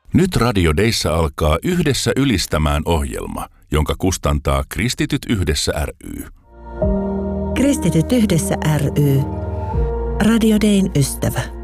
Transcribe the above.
Nyt Radio Dayssä alkaa Yhdessä ylistämään ohjelma, jonka kustantaa Kristityt Yhdessä ry. Kristityt Yhdessä ry. Radio Dayn ystävä.